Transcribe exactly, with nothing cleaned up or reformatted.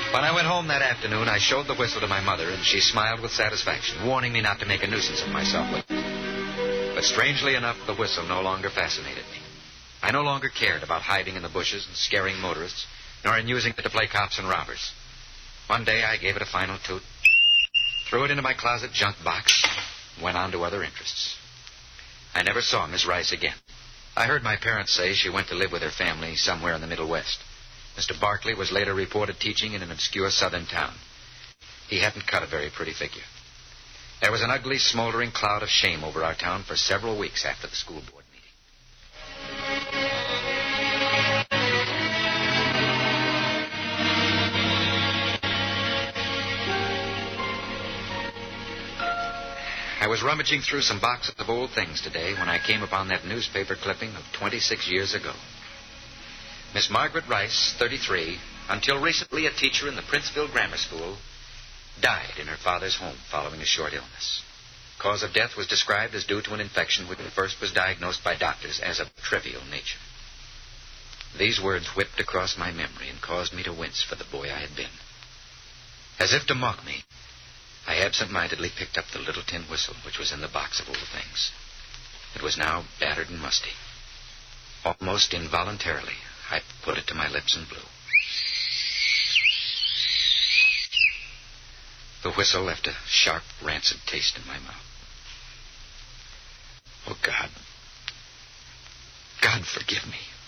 When I went home that afternoon, I showed the whistle to my mother, and she smiled with satisfaction, warning me not to make a nuisance of myself with it. But strangely enough, the whistle no longer fascinated me. I no longer cared about hiding in the bushes and scaring motorists, nor in using it to play cops and robbers. One day, I gave it a final toot, threw it into my closet junk box, and went on to other interests. I never saw Miss Rice again. I heard my parents say she went to live with her family somewhere in the Middle West. Mister Barkley was later reported teaching in an obscure southern town. He hadn't cut a very pretty figure. There was an ugly, smoldering cloud of shame over our town for several weeks after the school board meeting. I was rummaging through some boxes of old things today when I came upon that newspaper clipping of twenty-six years ago. Miss Margaret Rice, thirty-three, until recently a teacher in the Princeville Grammar School, died in her father's home following a short illness. Cause of death was described as due to an infection which at first was diagnosed by doctors as of trivial nature. These words whipped across my memory and caused me to wince for the boy I had been. As if to mock me, I absent-mindedly picked up the little tin whistle which was in the box of old things. It was now battered and musty. Almost involuntarily, I put it to my lips and blew. The whistle left a sharp, rancid taste in my mouth. Oh, God. God, forgive me.